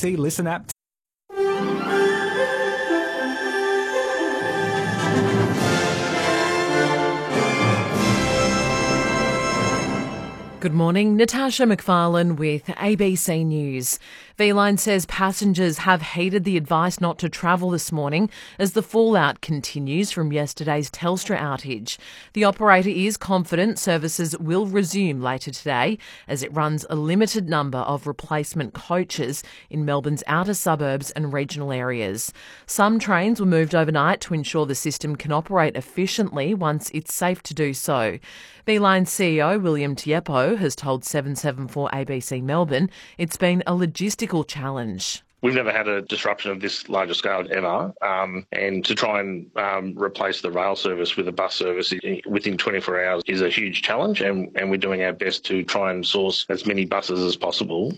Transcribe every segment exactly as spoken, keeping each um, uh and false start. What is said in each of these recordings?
C Listen app. Good morning, Natasha McFarlane with A B C News. V-Line says passengers have heeded the advice not to travel this morning as the fallout continues from yesterday's Telstra outage. The operator is confident services will resume later today as it runs a limited number of replacement coaches in Melbourne's outer suburbs and regional areas. Some trains were moved overnight to ensure the system can operate efficiently once it's safe to do so. V-Line C E O William Tiepo has told seven seven four A B C Melbourne it's been a logistical challenge. We've never had a disruption of this larger scale ever, um, and to try and um, replace the rail service with a bus service within twenty-four hours is a huge challenge, and, and we're doing our best to try and source as many buses as possible.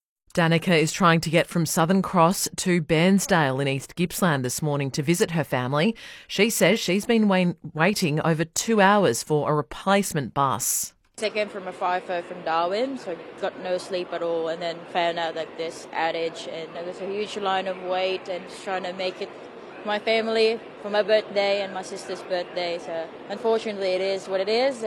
Danica is trying to get from Southern Cross to Bairnsdale in East Gippsland this morning to visit her family. She says she's been wait- waiting over two hours for a replacement bus. I came from a FIFO from Darwin, so got no sleep at all, and then found out like this outage, and there was a huge line of wait, and just trying to make it for my family for my birthday and my sister's birthday. So unfortunately, it is what it is.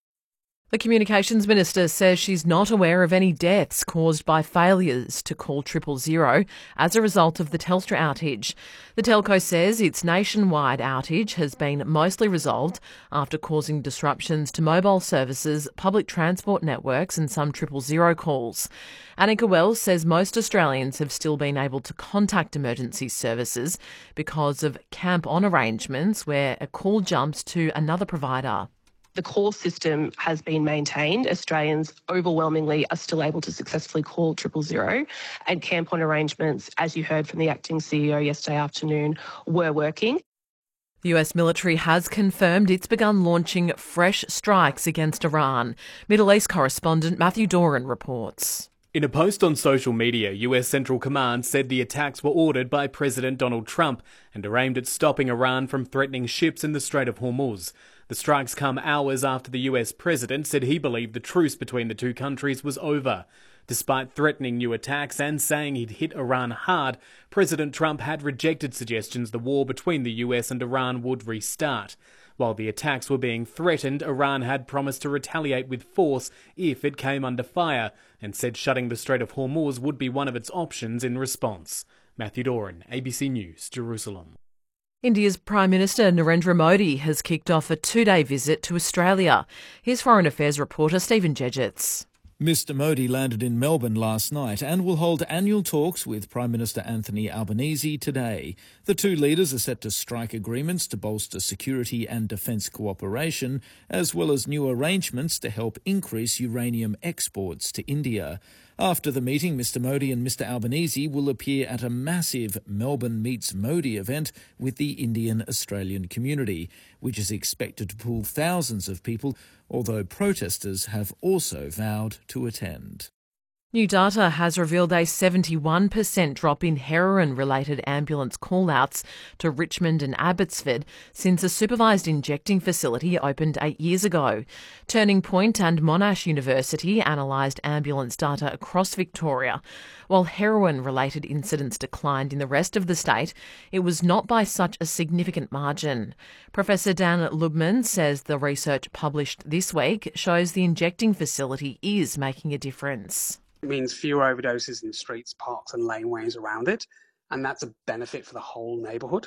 The Communications Minister says she's not aware of any deaths caused by failures to call triple zero as a result of the Telstra outage. The telco says its nationwide outage has been mostly resolved after causing disruptions to mobile services, public transport networks and some triple zero calls. Annika Wells says most Australians have still been able to contact emergency services because of camp-on arrangements where a call jumps to another provider. The call system has been maintained. Australians overwhelmingly are still able to successfully call triple zero, and camp-on arrangements, as you heard from the acting C E O yesterday afternoon, were working. The U S military has confirmed it's begun launching fresh strikes against Iran. Middle East correspondent Matthew Doran reports. In a post on social media, U S Central Command said the attacks were ordered by President Donald Trump and are aimed at stopping Iran from threatening ships in the Strait of Hormuz. The strikes come hours after the U S president said he believed the truce between the two countries was over. Despite threatening new attacks and saying he'd hit Iran hard, President Trump had rejected suggestions the war between the U S and Iran would restart. While the attacks were being threatened, Iran had promised to retaliate with force if it came under fire, and said shutting the Strait of Hormuz would be one of its options in response. Matthew Doran, A B C News, Jerusalem. India's Prime Minister Narendra Modi has kicked off a two-day visit to Australia. Here's Foreign Affairs reporter Stephen Jedgetts. Mister Modi landed in Melbourne last night and will hold annual talks with Prime Minister Anthony Albanese today. The two leaders are set to strike agreements to bolster security and defence cooperation, as well as new arrangements to help increase uranium exports to India. After the meeting, Mister Modi and Mister Albanese will appear at a massive Melbourne Meets Modi event with the Indian-Australian community, which is expected to pull thousands of people, although protesters have also vowed to attend. New data has revealed a seventy-one percent drop in heroin-related ambulance call-outs to Richmond and Abbotsford since a supervised injecting facility opened eight years ago. Turning Point and Monash University analysed ambulance data across Victoria. While heroin-related incidents declined in the rest of the state, it was not by such a significant margin. Professor Dan Lubman says the research published this week shows the injecting facility is making a difference. It means fewer overdoses in the streets, parks and laneways around it, and that's a benefit for the whole neighbourhood.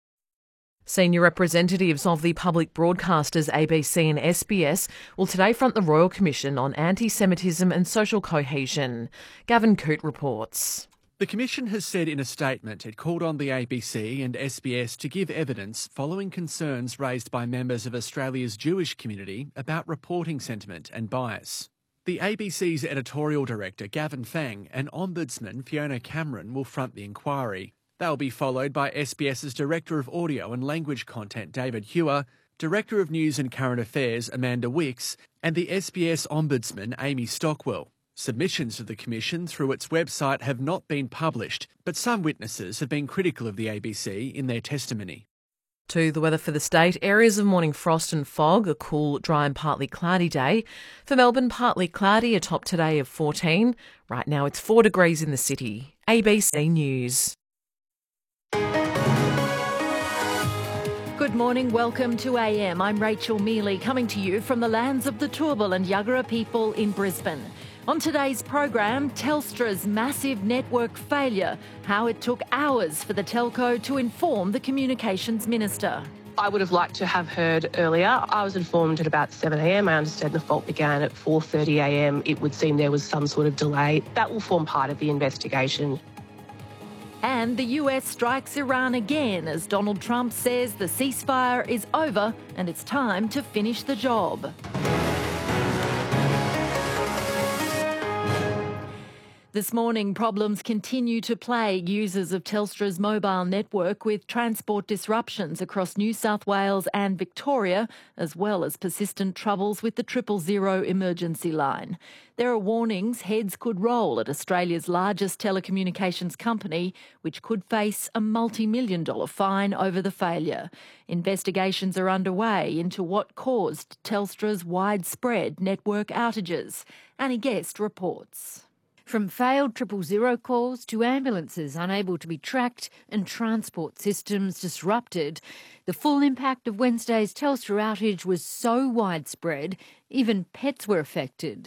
Senior representatives of the public broadcasters A B C and S B S will today front the Royal Commission on Anti-Semitism and Social Cohesion. Gavin Coote reports. The Commission has said in a statement it called on the A B C and S B S to give evidence following concerns raised by members of Australia's Jewish community about reporting sentiment and bias. The A B C's editorial director, Gavin Fang, and Ombudsman Fiona Cameron will front the inquiry. They'll be followed by SBS's Director of Audio and Language Content, David Hewer, Director of News and Current Affairs, Amanda Wicks, and the S B S Ombudsman, Amy Stockwell. Submissions to the Commission through its website have not been published, but some witnesses have been critical of the A B C in their testimony. To the weather for the state, areas of morning frost and fog, a cool, dry and partly cloudy day. For Melbourne, partly cloudy, a top today of fourteen. Right now it's four degrees in the city. A B C News. Good morning, welcome to A M. I'm Rachel Mealy, coming to you from the lands of the Turrbal and Yagara people in Brisbane. On today's program, Telstra's massive network failure, how it took hours for the telco to inform the Communications Minister. I would have liked to have heard earlier. I was informed at about seven a m. I understand the fault began at four thirty a m. It would seem there was some sort of delay. That will form part of the investigation. And the U S strikes Iran again as Donald Trump says the ceasefire is over and it's time to finish the job. This morning, problems continue to plague users of Telstra's mobile network with transport disruptions across New South Wales and Victoria, as well as persistent troubles with the triple zero emergency line. There are warnings heads could roll at Australia's largest telecommunications company, which could face a multi-million dollar fine over the failure. Investigations are underway into what caused Telstra's widespread network outages. Annie Guest reports. From failed triple zero calls to ambulances unable to be tracked and transport systems disrupted, the full impact of Wednesday's Telstra outage was so widespread, even pets were affected.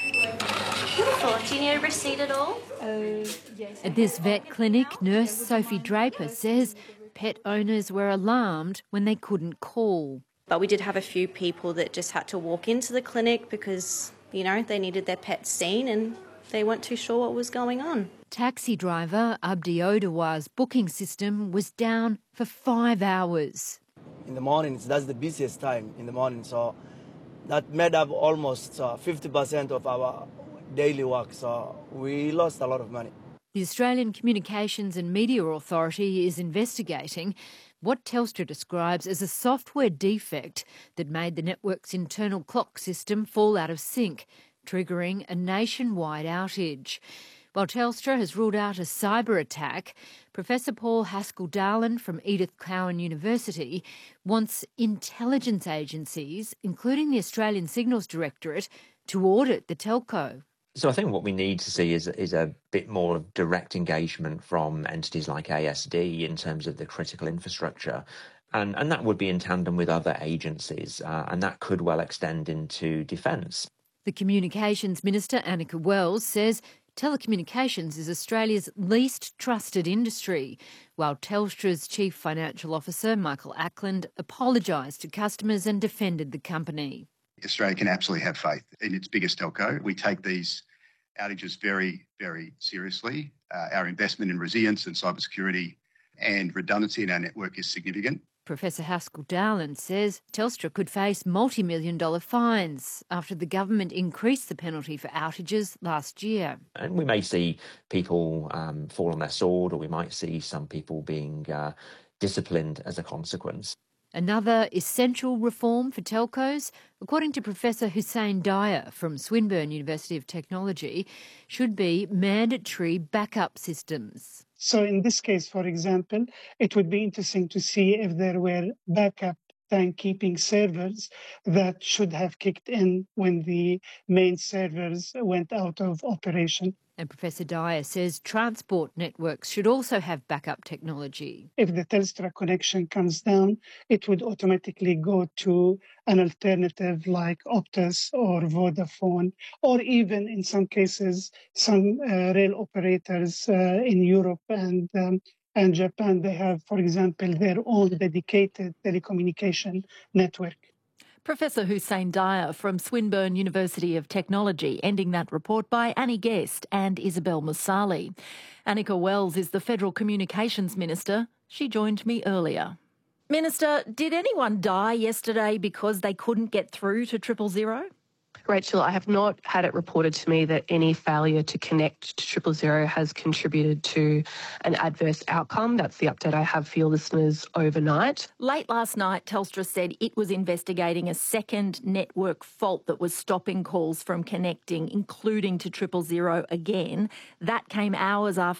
Beautiful. Do you need a receipt at all? Uh, yes. At this vet clinic, nurse Sophie Draper says pet owners were alarmed when they couldn't call. But we did have a few people that just had to walk into the clinic because, you know, they needed their pets seen and they weren't too sure what was going on. Taxi driver Abdi Odawa's booking system was down for five hours. In the mornings, that's the busiest time in the morning, so that made up almost uh, fifty percent of our daily work, so we lost a lot of money. The Australian Communications and Media Authority is investigating what Telstra describes as a software defect that made the network's internal clock system fall out of sync, triggering a nationwide outage. While Telstra has ruled out a cyber attack, Professor Paul Haskell-Darling from Edith Cowan University wants intelligence agencies, including the Australian Signals Directorate, to audit the telco. So I think what we need to see is is a bit more of direct engagement from entities like A S D in terms of the critical infrastructure. And, and that would be in tandem with other agencies, uh, and that could well extend into defence. The Communications Minister, Annika Wells, says telecommunications is Australia's least trusted industry, while Telstra's Chief Financial Officer, Michael Ackland, apologised to customers and defended the company. Australia can absolutely have faith in its biggest telco. We take these outages very, very seriously. Uh, our investment in resilience and cybersecurity and redundancy in our network is significant. Professor Haskell-Darling says Telstra could face multi-million dollar fines after the government increased the penalty for outages last year. And we may see people um, fall on their sword, or we might see some people being uh, disciplined as a consequence. Another essential reform for telcos, according to Professor Hussein Dyer from Swinburne University of Technology, should be mandatory backup systems. So in this case, for example, it would be interesting to see if there were backup time-keeping servers that should have kicked in when the main servers went out of operation. And Professor Dyer says transport networks should also have backup technology. If the Telstra connection comes down, it would automatically go to an alternative like Optus or Vodafone, or even in some cases, some uh, rail operators uh, in Europe and um, and Japan, they have, for example, their own dedicated telecommunication network. Professor Hussein Dyer from Swinburne University of Technology, ending that report by Annie Guest and Isabel Musali. Annika Wells is the Federal Communications Minister. She joined me earlier. Minister, did anyone die yesterday because they couldn't get through to triple zero? Rachel, I have not had it reported to me that any failure to connect to triple zero has contributed to an adverse outcome. That's the update I have for your listeners overnight. Late last night, Telstra said it was investigating a second network fault that was stopping calls from connecting, including to triple zero again. That came hours after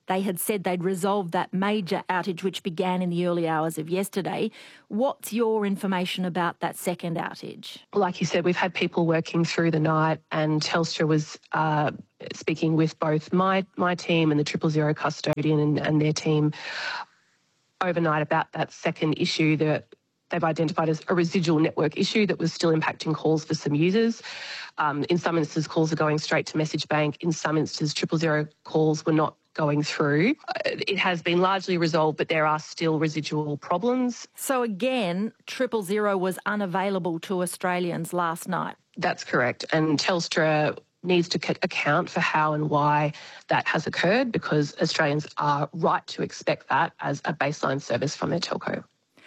they had said they'd resolved that major outage which began in the early hours of yesterday. What's your information about that second outage? Like you said, we've had people working through the night, and Telstra was uh, speaking with both my my team and the Triple Zero custodian and, and their team overnight about that second issue that they've identified as a residual network issue that was still impacting calls for some users. Um, in some instances, calls are going straight to Message Bank. In some instances, Triple Zero calls were not going through. It has been largely resolved, but there are still residual problems. So again, Triple Zero was unavailable to Australians last night. That's correct. And Telstra needs to c- account for how and why that has occurred, because Australians are right to expect that as a baseline service from their telco.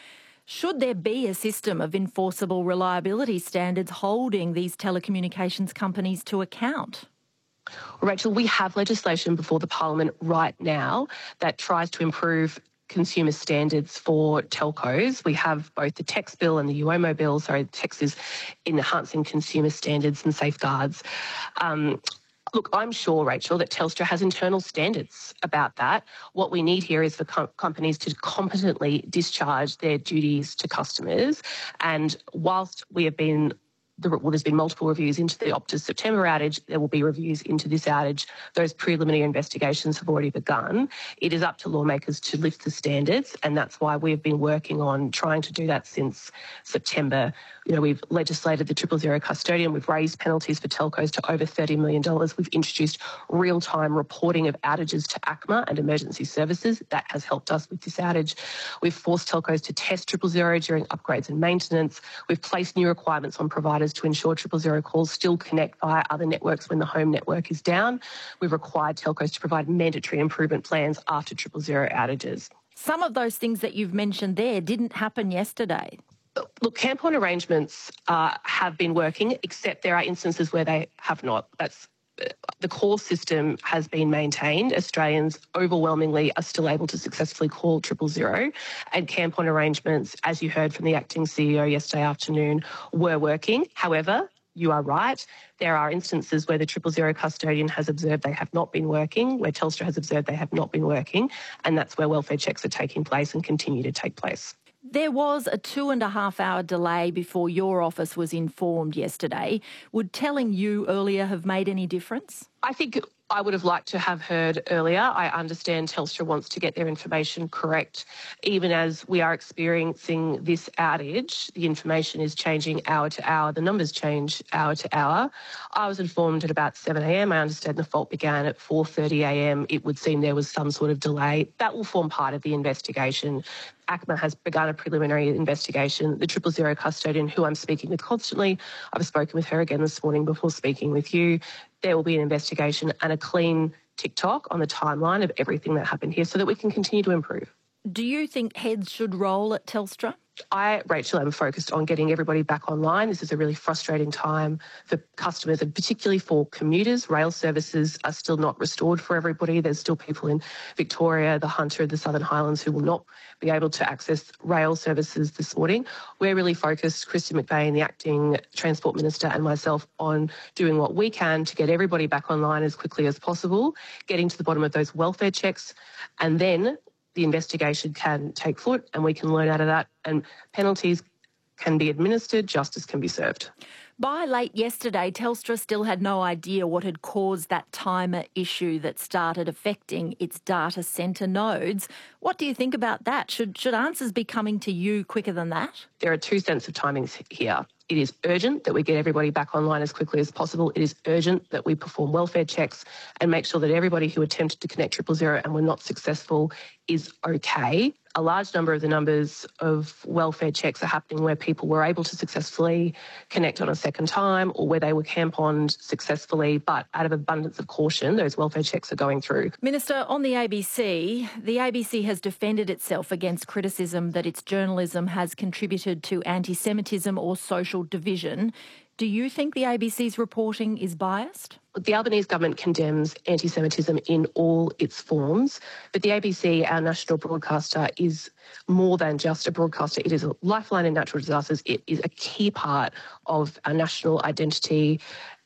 Should there be a system of enforceable reliability standards holding these telecommunications companies to account? Well, Rachel, we have legislation before the Parliament right now that tries to improve consumer standards for telcos. We have both the T E X bill and the U O M O bill. Sorry, the T E X is enhancing consumer standards and safeguards. Um, Look, I'm sure, Rachel, that Telstra has internal standards about that. What we need here is for com- companies to competently discharge their duties to customers. And whilst we have been The, well, there's been multiple reviews into the Optus September outage. There will be reviews into this outage. Those preliminary investigations have already begun. It is up to lawmakers to lift the standards, and that's why we've been working on trying to do that since September. You know, we've legislated the Triple Zero custodian. We've raised penalties for telcos to over thirty million dollars. We've introduced real-time reporting of outages to A C M A and emergency services. That has helped us with this outage. We've forced telcos to test Triple Zero during upgrades and maintenance. We've placed new requirements on providers to ensure Triple Zero calls still connect via other networks when the home network is down. We've required telcos to provide mandatory improvement plans after Triple Zero outages. Some of those things that you've mentioned there didn't happen yesterday. Look, camp-on arrangements uh, have been working, except there are instances where they have not. That's the call system has been maintained. Australians overwhelmingly are still able to successfully call Triple Zero, and camp-on arrangements, as you heard from the acting C E O yesterday afternoon, were working. However, you are right. There are instances where the Triple Zero custodian has observed they have not been working, where Telstra has observed they have not been working, and that's where welfare checks are taking place and continue to take place. There was a two and a half hour delay before your office was informed yesterday. Would telling you earlier have made any difference? I think I would have liked to have heard earlier. I understand Telstra wants to get their information correct. Even as we are experiencing this outage, the information is changing hour to hour. The numbers change hour to hour. I was informed at about seven a.m. I understand the fault began at four thirty a.m. It would seem there was some sort of delay. That will form part of the investigation. A C M A has begun a preliminary investigation. The Triple Zero custodian, who I'm speaking with constantly, I've spoken with her again this morning before speaking with you. There will be an investigation and a clean tick-tock on the timeline of everything that happened here so that we can continue to improve. Do you think heads should roll at Telstra? I, Rachel, am focused on getting everybody back online. This is a really frustrating time for customers and particularly for commuters. Rail services are still not restored for everybody. There's still people in Victoria, the Hunter, the Southern Highlands who will not be able to access rail services this morning. We're really focused, Kristin McBain, the acting Transport Minister, and myself, on doing what we can to get everybody back online as quickly as possible, getting to the bottom of those welfare checks, and then the investigation can take foot and we can learn out of that, and penalties can be administered, justice can be served. By late yesterday, Telstra still had no idea what had caused that timer issue that started affecting its data centre nodes. What do you think about that? Should, should answers be coming to you quicker than that? There are two sets of timings here. It is urgent that we get everybody back online as quickly as possible. It is urgent that we perform welfare checks and make sure that everybody who attempted to connect Triple Zero and were not successful is okay. A large number of the numbers of welfare checks are happening where people were able to successfully connect on a second time or where they were camp-oned successfully, but out of abundance of caution, those welfare checks are going through. Minister, on the A B C, the A B C has defended itself against criticism that its journalism has contributed to anti-Semitism or social division. Do you think the A B C's reporting is biased? The Albanese government condemns anti-Semitism in all its forms, but the A B C, our national broadcaster, is more than just a broadcaster. It is a lifeline in natural disasters. It is a key part of our national identity,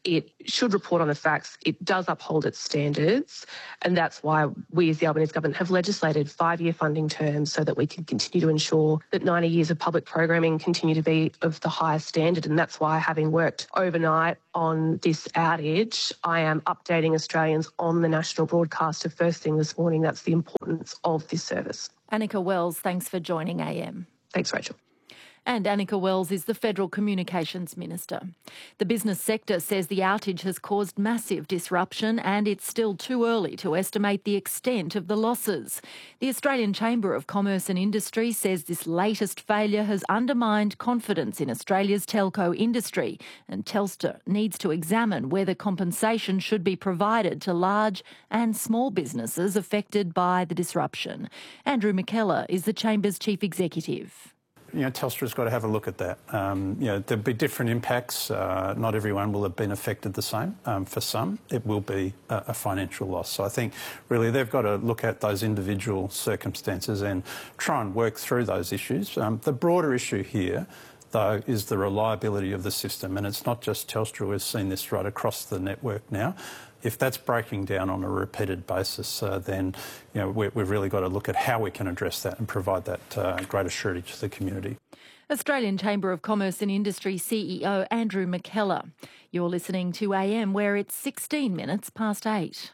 It should report on the facts. It does uphold its standards. And that's why we as the Albanese government have legislated five-year funding terms so that we can continue to ensure that ninety years of public programming continue to be of the highest standard. And that's why, having worked overnight on this outage, I am updating Australians on the national broadcaster first thing this morning. That's the importance of this service. Annika Wells, thanks for joining A M. Thanks, Rachel. And Annika Wells is the Federal Communications Minister. The business sector says the outage has caused massive disruption and it's still too early to estimate the extent of the losses. The Australian Chamber of Commerce and Industry says this latest failure has undermined confidence in Australia's telco industry, and Telstra needs to examine whether compensation should be provided to large and small businesses affected by the disruption. Andrew McKellar is the Chamber's Chief Executive. You know, Telstra's got to have a look at that. Um, you know, there'll be different impacts. Uh, not everyone will have been affected the same. Um, for some, it will be a, a financial loss. So I think really they've got to look at those individual circumstances and try and work through those issues. Um, the broader issue here, though, is the reliability of the system. And it's not just Telstra. We've seen this right across the network now. If that's breaking down on a repeated basis, uh, then you know, we, we've really got to look at how we can address that and provide that uh, greater surety to the community. Australian Chamber of Commerce and Industry C E O Andrew McKellar. You're listening to A M, where it's sixteen minutes past eight.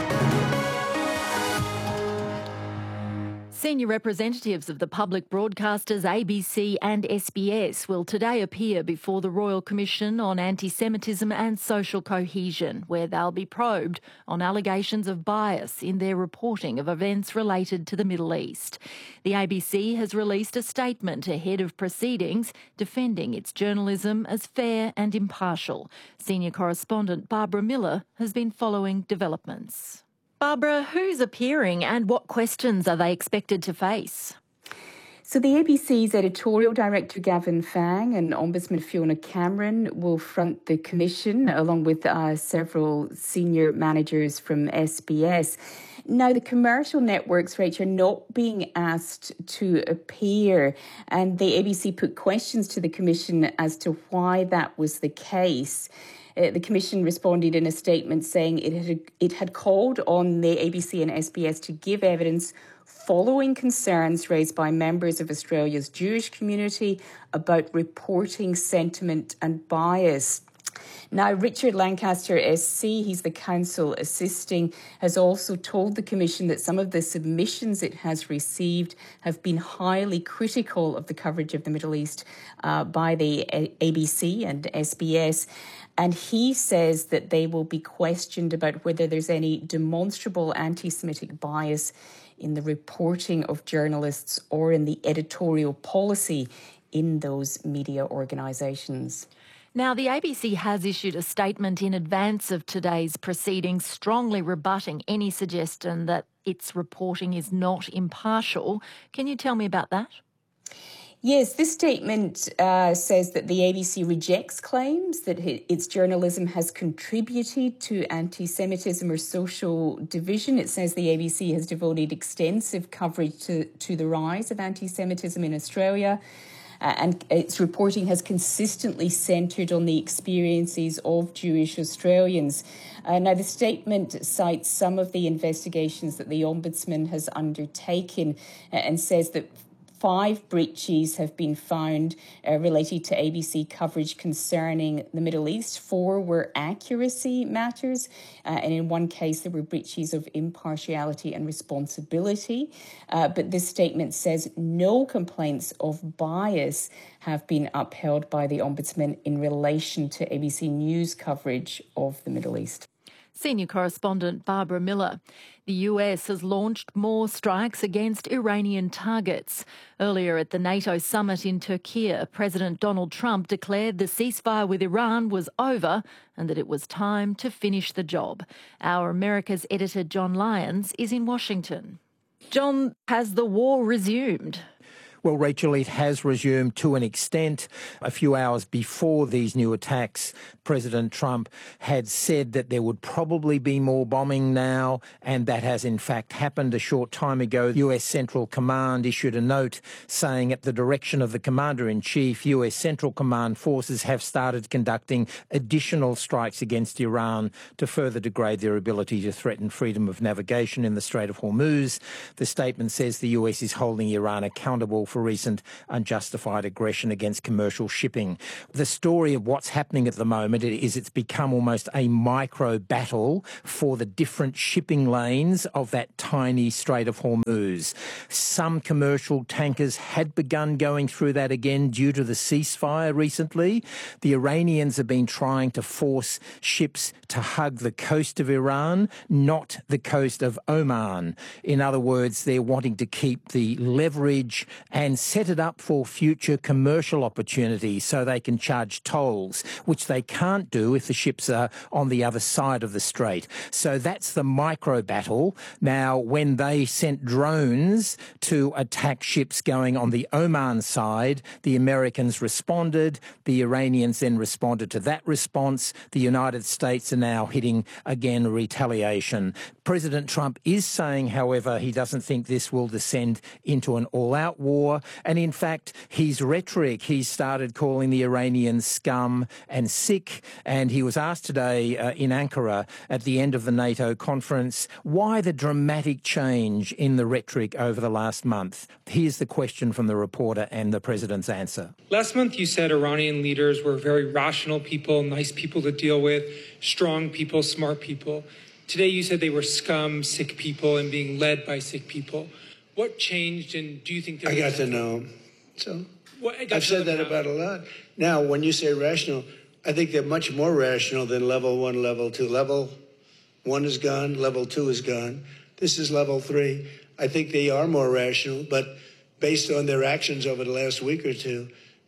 Senior representatives of the public broadcasters A B C and S B S will today appear before the Royal Commission on Anti-Semitism and Social Cohesion, where they'll be probed on allegations of bias in their reporting of events related to the Middle East. The A B C has released a statement ahead of proceedings defending its journalism as fair and impartial. Senior correspondent Barbara Miller has been following developments. Barbara, who's appearing and what questions are they expected to face? So the A B C's editorial director Gavin Fang and Ombudsman Fiona Cameron will front the commission along with uh, several senior managers from S B S. Now, the commercial networks, Rachel, are not being asked to appear, and the A B C put questions to the commission as to why that was the case. Uh, the Commission responded in a statement saying it had it had called on the A B C and S B S to give evidence following concerns raised by members of Australia's Jewish community about reporting sentiment and bias. Now, Richard Lancaster S C, he's the counsel assisting, has also told the Commission that some of the submissions it has received have been highly critical of the coverage of the Middle East uh, by the A B C and S B S. And he says that they will be questioned about whether there's any demonstrable anti-Semitic bias in the reporting of journalists or in the editorial policy in those media organisations. Now, the A B C has issued a statement in advance of today's proceedings strongly rebutting any suggestion that its reporting is not impartial. Can you tell me about that? Yes, this statement uh, says that the A B C rejects claims that its journalism has contributed to anti-Semitism or social division. It says the A B C has devoted extensive coverage to, to the rise of anti-Semitism in Australia. Uh, and its reporting has consistently centred on the experiences of Jewish Australians. Uh, now, the statement cites some of the investigations that the Ombudsman has undertaken uh, and says that five breaches have been found uh, related to A B C coverage concerning the Middle East. Four were accuracy matters, uh, and in one case there were breaches of impartiality and responsibility. Uh, but this statement says no complaints of bias have been upheld by the Ombudsman in relation to A B C News coverage of the Middle East. Senior correspondent Barbara Miller. The U S has launched more strikes against Iranian targets. Earlier at the NATO summit in Turkey, President Donald Trump declared the ceasefire with Iran was over and that it was time to finish the job. Our America's editor John Lyons is in Washington. John, has the war resumed? Well, Rachel, it has resumed to an extent. A few hours before these new attacks, President Trump had said that there would probably be more bombing now, and that has in fact happened. A short time ago, U S Central Command issued a note saying at the direction of the Commander-in-Chief, U S Central Command forces have started conducting additional strikes against Iran to further degrade their ability to threaten freedom of navigation in the Strait of Hormuz. The statement says the U S is holding Iran accountable for recent unjustified aggression against commercial shipping. The story of what's happening at the moment is it's become almost a micro battle for the different shipping lanes of that tiny Strait of Hormuz. Some commercial tankers had begun going through that again due to the ceasefire recently. The Iranians have been trying to force ships to hug the coast of Iran, not the coast of Oman. In other words, they're wanting to keep the leverage and set it up for future commercial opportunities so they can charge tolls, which they can't do if the ships are on the other side of the strait. So that's the micro battle. Now, when they sent drones to attack ships going on the Oman side, the Americans responded. The Iranians then responded to that response. The United States are now hitting again retaliation. President Trump is saying, however, he doesn't think this will descend into an all-out war. And in fact, his rhetoric, he started calling the Iranians scum and sick. And he was asked today uh, in Ankara at the end of the NATO conference, why the dramatic change in the rhetoric over the last month? Here's the question from the reporter and the president's answer. Last month, you said Iranian leaders were very rational people, nice people to deal with, strong people, smart people. Today, you said they were scum, sick people, and being led by sick people. What changed, and do you think... I got to know them. So well, I've said that now. about a lot. Now, when you say rational, I think they're much more rational than level one, level two. Level one is gone, level two is gone. This is level three. I think they are more rational, but based on their actions over the last week or two,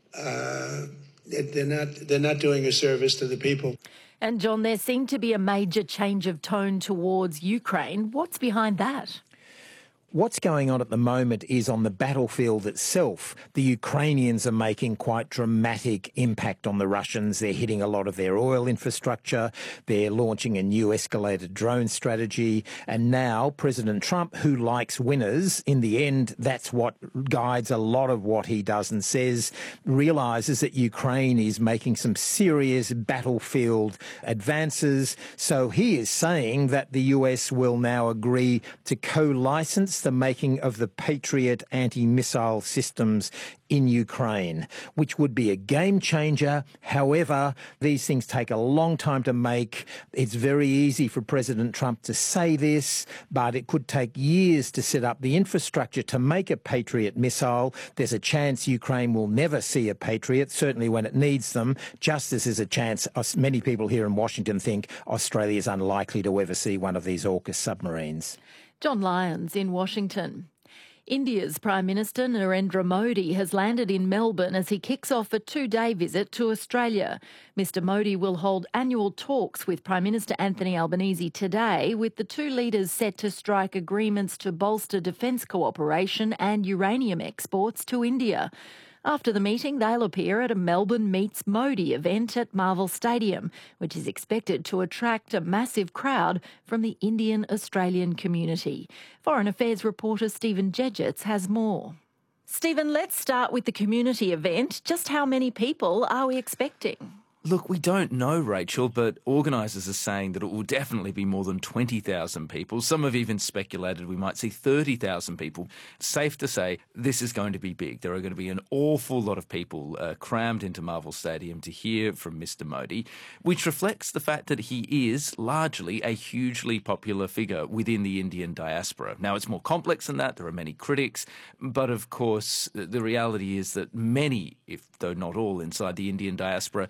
uh, they're not, they're not doing a service to the people. And John, there seemed to be a major change of tone towards Ukraine. What's behind that? What's going on at the moment is on the battlefield itself, the Ukrainians are making quite dramatic impact on the Russians. They're hitting a lot of their oil infrastructure. They're launching a new escalated drone strategy. And now President Trump, who likes winners, in the end, that's what guides a lot of what he does and says, realises that Ukraine is making some serious battlefield advances. So he is saying that the U S will now agree to co-license the making of the Patriot anti-missile systems in Ukraine, which would be a game changer. However, these things take a long time to make. It's very easy for President Trump to say this, but it could take years to set up the infrastructure to make a Patriot missile. There's a chance Ukraine will never see a Patriot, certainly when it needs them, just as there's a chance many people here in Washington think Australia is unlikely to ever see one of these AUKUS submarines. John Lyons in Washington. India's Prime Minister Narendra Modi has landed in Melbourne as he kicks off a two-day visit to Australia. Mister Modi will hold annual talks with Prime Minister Anthony Albanese today, with the two leaders set to strike agreements to bolster defence cooperation and uranium exports to India. After the meeting, they'll appear at a Melbourne Meets Modi event at Marvel Stadium, which is expected to attract a massive crowd from the Indian-Australian community. Foreign Affairs reporter Stephen Jedgetts has more. Stephen, let's start with the community event. Just how many people are we expecting? Look, we don't know, Rachel, but organisers are saying that it will definitely be more than twenty thousand people. Some have even speculated we might see thirty thousand people. Safe to say, this is going to be big. There are going to be an awful lot of people uh, crammed into Marvel Stadium to hear from Mister Modi, which reflects the fact that he is largely a hugely popular figure within the Indian diaspora. Now, it's more complex than that. There are many critics, but of course, the reality is that many, if though not all, inside the Indian diaspora see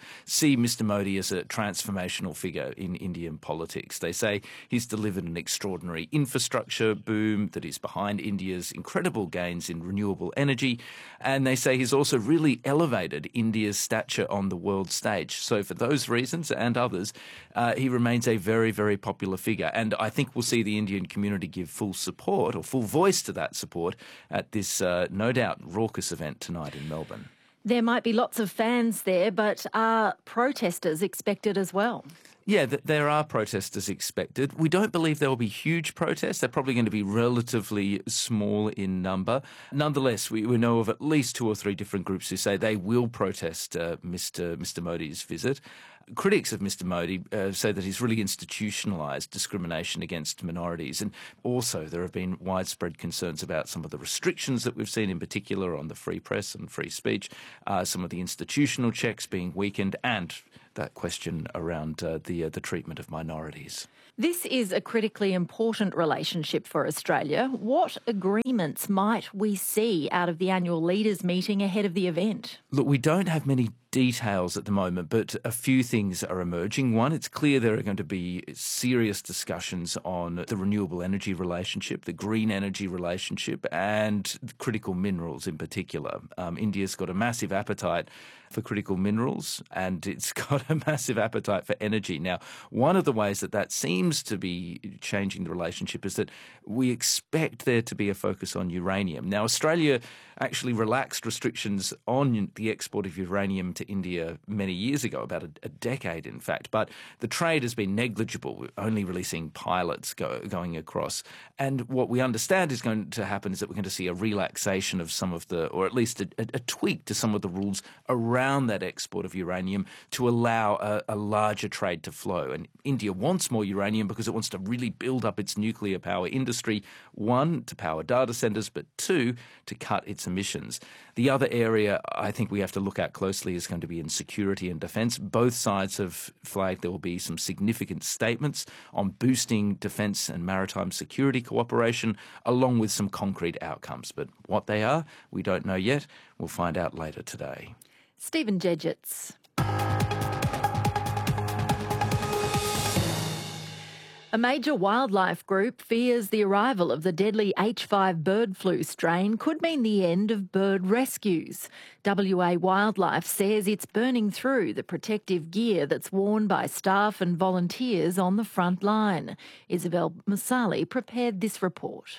see Mister Modi as a transformational figure in Indian politics. They say he's delivered an extraordinary infrastructure boom that is behind India's incredible gains in renewable energy, and they say he's also really elevated India's stature on the world stage. So for those reasons and others, uh, he remains a very, very popular figure, and I think we'll see the Indian community give full support or full voice to that support at this uh, no doubt raucous event tonight in Melbourne. There might be lots of fans there, but are protesters expected as well? Yeah, th- there are protesters expected. We don't believe there will be huge protests. They're probably going to be relatively small in number. Nonetheless, we, we know of at least two or three different groups who say they will protest uh, Mister Mister Modi's visit. Critics of Mister Modi uh, say that he's really institutionalised discrimination against minorities, and also there have been widespread concerns about some of the restrictions that we've seen, in particular on the free press and free speech, uh, some of the institutional checks being weakened, and that question around uh, the uh, the treatment of minorities. This is a critically important relationship for Australia. What agreements might we see out of the annual leaders meeting ahead of the event? Look, we don't have many details at the moment, but a few things are emerging. One, it's clear there are going to be serious discussions on the renewable energy relationship, the green energy relationship, and critical minerals in particular. Um, India's got a massive appetite for critical minerals, and it's got a massive appetite for energy. Now, one of the ways that that seems to be changing the relationship is that we expect there to be a focus on uranium. Now, Australia actually relaxed restrictions on the export of uranium to India many years ago, about a, a decade in fact, but the trade has been negligible, only releasing pilots go, going across. And what we understand is going to happen is that we're going to see a relaxation of some of the, or at least a, a, a tweak to some of the rules around around that export of uranium to allow a, a larger trade to flow. And India wants more uranium because it wants to really build up its nuclear power industry, one, to power data centres, but two, to cut its emissions. The other area I think we have to look at closely is going to be in security and defence. Both sides have flagged there will be some significant statements on boosting defence and maritime security cooperation, along with some concrete outcomes. But what they are, we don't know yet. We'll find out later today. Stephen Jedgetts. A major wildlife group fears the arrival of the deadly H five bird flu strain could mean the end of bird rescues. W A Wildlife says it's burning through the protective gear that's worn by staff and volunteers on the front line. Isabel Masali prepared this report.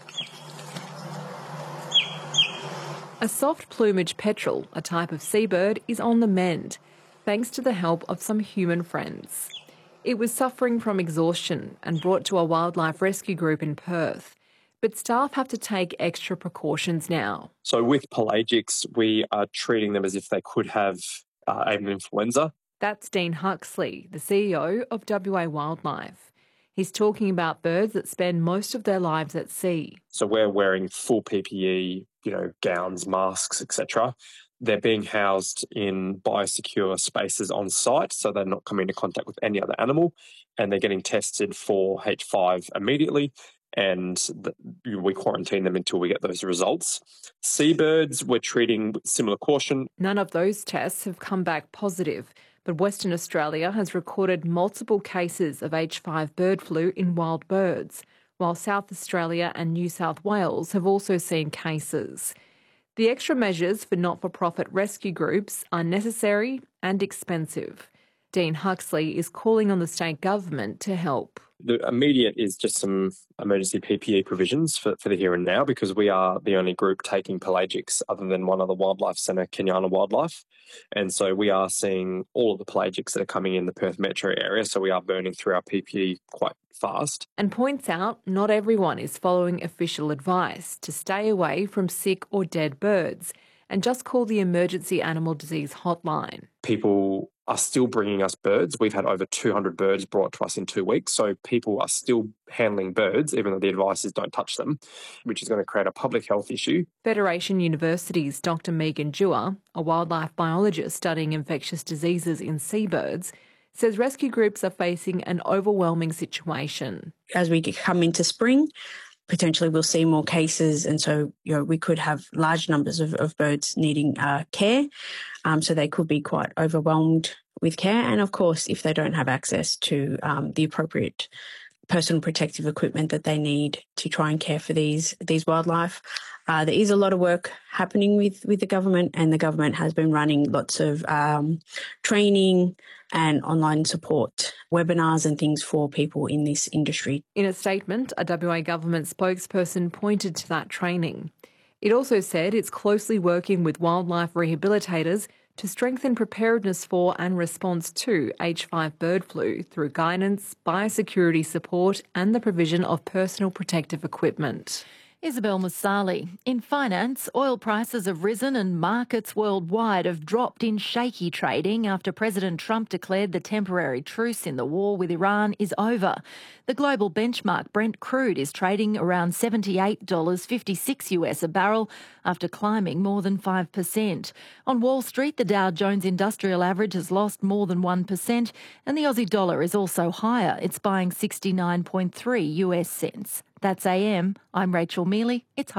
A soft plumage petrel, a type of seabird, is on the mend, thanks to the help of some human friends. It was suffering from exhaustion and brought to a wildlife rescue group in Perth. But staff have to take extra precautions now. So with pelagics, we are treating them as if they could have uh, avian influenza. That's Dean Huxley, the C E O of W A Wildlife. He's talking about birds that spend most of their lives at sea. So we're wearing full P P E, you know, gowns, masks, et cetera. They're being housed in biosecure spaces on site, so they're not coming into contact with any other animal, and they're getting tested for H five immediately, and the, we quarantine them until we get those results. Seabirds, we're treating with similar caution. None of those tests have come back positive, but Western Australia has recorded multiple cases of H five bird flu in wild birds, while South Australia and New South Wales have also seen cases. The extra measures for not-for-profit rescue groups are necessary and expensive. Dean Huxley is calling on the state government to help. The immediate is just some emergency P P E provisions for, for the here and now, because we are the only group taking pelagics other than one other wildlife centre, Kenyana Wildlife. And so we are seeing all of the pelagics that are coming in the Perth metro area, so we are burning through our P P E quite fast. And points out not everyone is following official advice to stay away from sick or dead birds and just call the Emergency Animal Disease Hotline. People are still bringing us birds. We've had over two hundred birds brought to us in two weeks. So people are still handling birds, even though the advice is don't touch them, which is going to create a public health issue. Federation University's Doctor Megan Dewar, a wildlife biologist studying infectious diseases in seabirds, says rescue groups are facing an overwhelming situation. As we come into spring, potentially we'll see more cases, and so you know we could have large numbers of, of birds needing uh, care. Um, so they could be quite overwhelmed with care. And of course, if they don't have access to um, the appropriate personal protective equipment that they need to try and care for these these wildlife. Uh, there is a lot of work happening with, with the government, and the government has been running lots of um, training and online support webinars and things for people in this industry. In a statement, a W A government spokesperson pointed to that training. It also said it's closely working with wildlife rehabilitators to strengthen preparedness for and response to H five bird flu through guidance, biosecurity support and the provision of personal protective equipment. Isabel Musali. In finance, oil prices have risen and markets worldwide have dropped in shaky trading after President Trump declared the temporary truce in the war with Iran is over. The global benchmark Brent crude is trading around seventy-eight dollars fifty-six US a barrel after climbing more than five percent. On Wall Street, the Dow Jones Industrial Average has lost more than one percent and the Aussie dollar is also higher. It's buying sixty-nine point three US cents. That's A M. I'm Rachel Mealy. It's